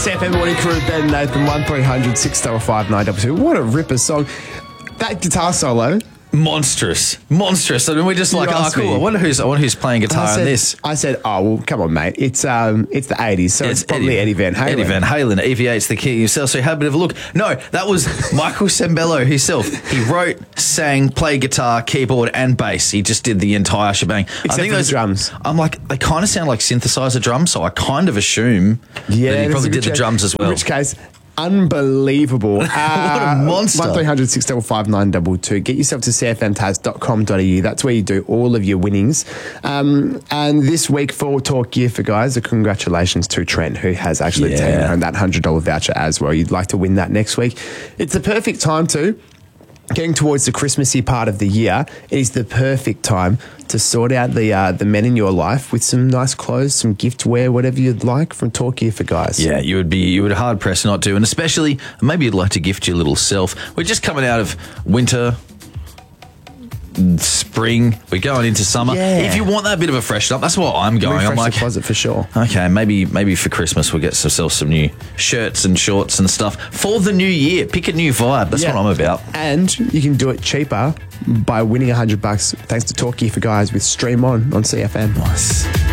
CFM Morning Crew, Ben Nathan, 1300 605 922. What a ripper song. That guitar solo. Monstrous. I mean, we're just like, asked cool. me. I wonder who's playing guitar in this. I said, oh, well, come on, mate. It's the 80s, so it's probably Eddie Van Halen. Eddie Van Halen, EVA's the king himself, so have a bit of a look. No, that was Michael Sembello himself. He wrote, sang, played guitar, keyboard, and bass. He just did the entire shebang. Except for the drums. I'm like, they kind of sound like synthesizer drums, so I kind of assume that he probably did the drums as well. In which case, unbelievable. What a monster. 1300 605 922. Get yourself to cfmtaz.com.au. That's where you do all of your winnings. And this week for Talk Gear for Guys, congratulations to Trent, who has actually taken home that $100 voucher as well. You'd like to win that next week. It's the perfect time to. Getting towards the Christmassy part of the year, it is the perfect time to sort out the men in your life with some nice clothes, some giftware, whatever you'd like from Talk Gear for Guys. Yeah, you would hard pressed not to, and especially maybe you'd like to gift your little self. We're just coming out of winter, spring, we're going into summer. Yeah. If you want that bit of a freshen up, that's what I'm going. Refresh I'm like, the closet for sure. Okay, maybe for Christmas we'll get ourselves some new shirts and shorts and stuff for the new year. Pick a new vibe. That's what I'm about. And you can do it cheaper by winning $100 thanks to Talk Gear for Guys with Stream On CFM. Nice.